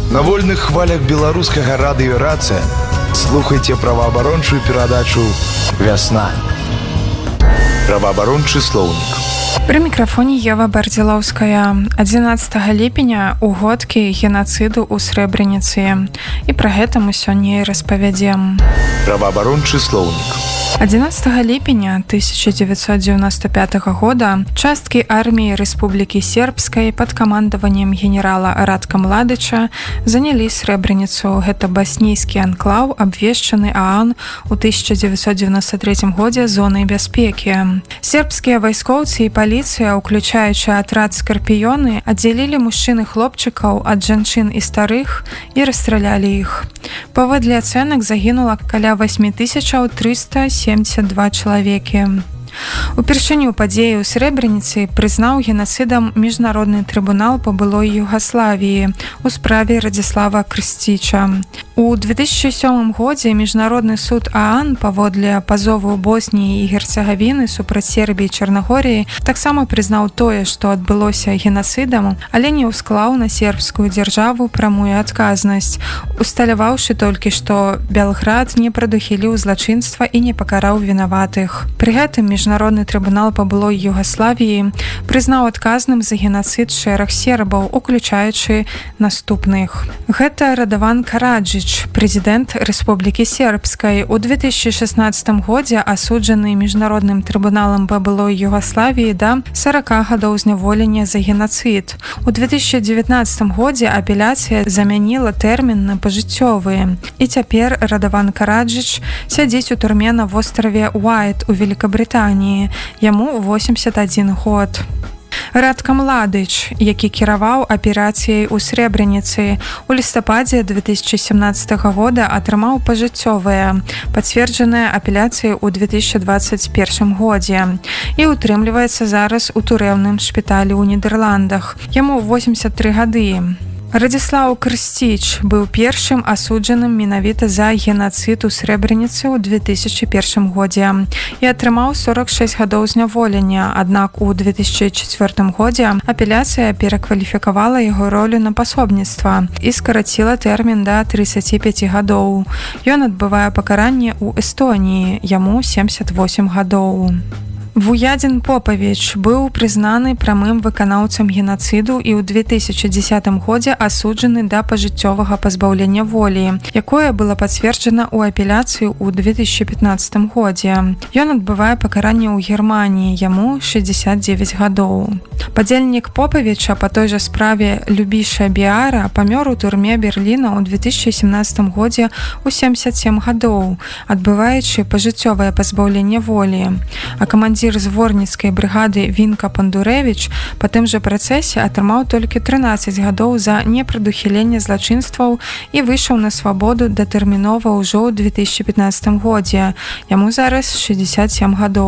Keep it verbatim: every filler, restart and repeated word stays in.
На вольных хвалях беларускага радыё «Рацыя» слухайте праваабарончую перадачу «Вясна». Праваабарончы слоўнік. Пры мікрафоне Ева Бардзілаўская. адзінаццатага ліпеня у годкі генацыду ў Срэбраніцы. І пра гэта мы сёння і распавядзем. Праваабарончы слоўнік. адзінаццатага ліпеня тысяча дзевяцьсот дзевяносто пятага года часткі арміі Рэспублікі Сербскай пад камандаваннем генерала Радка Младыча занялі Срэбраніцу. Гэта баснійскі анклаў, абвешчаны ААН у тысяча дзевяцьсот дзевяносто трэцім годзе зонай бяспекі. Сербскія вайскоўцы і паліцыя, уключаючы атрад «Скарпіёны», аддзялілі мужчын і хлопчыкаў ад жанчын і старых і расстралялі іх. Паводле ацэнак загінула каля восемь тысяч триста семьдесят два чалавекі. Упершыню падзеі ў Срэбраніцы прызнаў генацыдам Міжнародны трыбунал па былой Югаславіі у справе Радзіслава Крсціча. У две тысячи сёмым годзе Міжнародны суд ААН паводле пазову Босніі і Герцегавіны супраць Сербіі і Чарнагоріі таксама прызнаў тое, што адбылося генацыдам, але не ўсклаў на сербскую дзяржаву прамую адказнасць, усталяваўшы толькі, што Белград не прадухіліў злачынства і не пакараў вінаватых. Пры гэтым Міжнародны трыбунал па былой Югаславіі прызнаў адказным за генацыд шэраг сербаў, уключаючы наступных. Гэта Радаван Караджыч, прэзідэнт Рэспублікі Сербскай, у две тысячи шестнадцатым годзе асуджаны Міжнародным трыбуналам па былой Югаславіі да сорока гадоў зняволення за генацыд. У две тысячи девятнадцатым годзе апеляцыя замяніла тэрмін на пажыццёвы. І цяпер Радаван Караджыч сядзіць у турме на востраве Уайт у Великабрытаніі. Яму восемьдесят один год. Радка Младыч, які кіраваў аперацыяй у Срэбраніцы, у лістападзе две тысячи семнадцатага года атрымаў пажыццёвае, пацверджанае апеляцыяй у две тысячи двадцать первым годзе і утрымліваецца зараз у турэўным шпіталі ў Нідерландах. Яму восемьдесят три гады. Радзіслаў Крсціч быў першым асуджаным менавіта за генацыд у Срэбраніцы ў две тысячи первым годзе і атрымаў сорок шесть гадоў зняволення, аднак у две тысячи четвёртым годзе апеляцыя перакваліфікавала яго ролю на пасобніцтва і скараціла тэрмін да тридцати пяти гадоў. Ён адбывае пакаранне ў Эстоніі, яму семьдесят восемь гадоў. Вуядзін Попавіч быў прызнаны прамым выканаўцам генацыду і ў две тысячи десятым годзе асуджаны да пажыццёвага пазбаўлення волі, якое было пацверджана ў апеляцыю ў две тысячи пятнадцатым годзе. Ён адбывае пакаранне ў Германіі, яму шестьдесят девять гадоў. Падзельнік Попавіча па той жа справе Любіша Біара памёр у турме Берліна ў две тысячи семнадцатым годзе ў семьдесят семь гадоў, адбываючы пажыццёвае пазбаўленне волі. А камандзір зворніцкай брыгады Вінка Пандурэвіч па тым жа працэсе атрымаў толькі трынаццаць гадоў за непрадухіленне злачынстваў і выйшаў на свабоду датэрмінова ўжо ў две тысячи пятнадцатым годзе. Яму зараз шестьдесят семь гадоў.